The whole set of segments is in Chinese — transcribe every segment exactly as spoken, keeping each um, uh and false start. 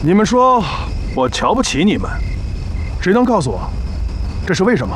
你们说我瞧不起你们，谁能告诉我这是为什么？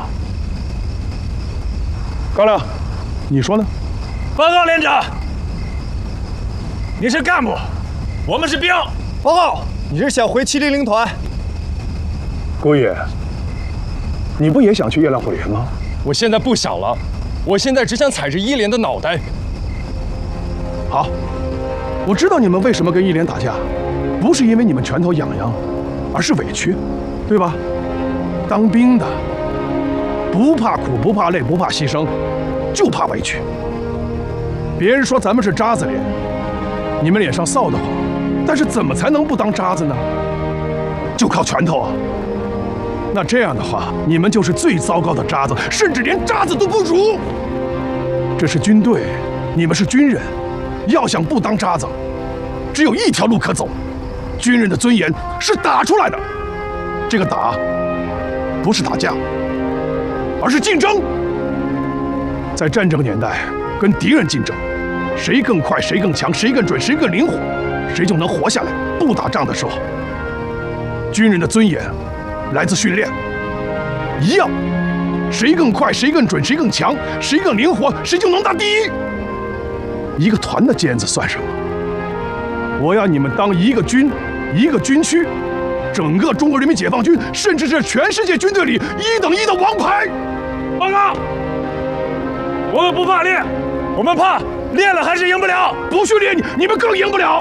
高亮，你说呢？ 报告连长，你是干部，我们是兵。 报告，你是想回七零零团？ 顾野，你不也想去月亮火连吗？ 我现在不想了，我现在只想踩着一连的脑袋。 好，我知道你们为什么跟一连打架，不是因为你们拳头痒痒，而是委屈，对吧？当兵的不怕苦，不怕累，不怕牺牲，就怕委屈。别人说咱们是渣子脸，你们脸上臊得慌，但是怎么才能不当渣子呢？就靠拳头啊？那这样的话，你们就是最糟糕的渣子，甚至连渣子都不如。这是军队，你们是军人，要想不当渣子，只有一条路可走。军人的尊严是打出来的，这个打不是打架，而是竞争。在战争年代，跟敌人竞争，谁更快，谁更强，谁更准，谁更灵活，谁就能活下来。不打仗的时候，军人的尊严来自训练，一样，谁更快，谁更准，谁更强，谁更灵活，谁就能打第一。一个团的尖子算什么？我要你们当一个军，一个军区，整个中国人民解放军，甚至是全世界军队里一等一的王牌。 报告，我们不怕练，我们怕练了还是赢不了。 不训练你，你们更赢不了。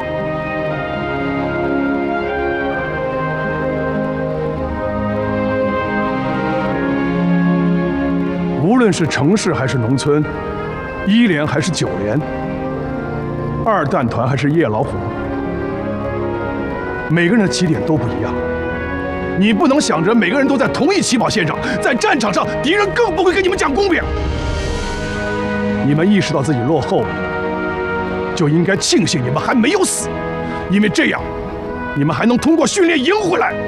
无论是城市还是农村，一连还是九连，二弹团还是夜老虎，每个人的起点都不一样。你不能想着每个人都在同一起跑线上，在战场上，敌人更不会跟你们讲公平。你们意识到自己落后了，就应该庆幸你们还没有死，因为这样，你们还能通过训练赢回来。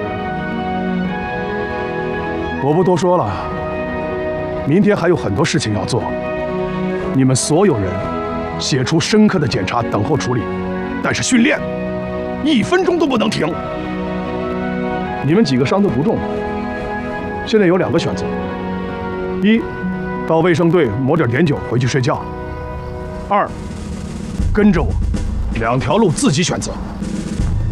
我不多说了。明天还有很多事情要做，你们所有人写出深刻的检查，等候处理。但是训练一分钟都不能停。你们几个伤得不重，现在有两个选择：一，到卫生队抹点碘酒回去睡觉；二，跟着我，两条路自己选择。